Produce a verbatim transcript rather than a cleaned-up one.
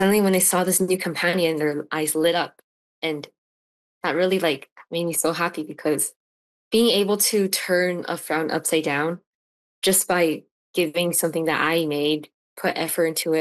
suddenly when they saw this new companion, their eyes lit up, and that really, like, made me so happy because being able to turn a frown upside down just by giving something that I made, put effort into it